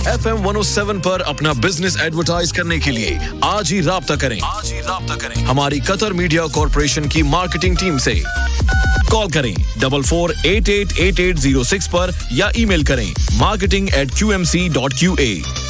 FM 107 पर अपना business advertise करने के लिए आज ही राब्ता करें हमारी कतर मीडिया कॉर्पोरेशन की मार्केटिंग टीम से। कॉल करें 44888806 पर या ईमेल करें marketing@qmc.qa।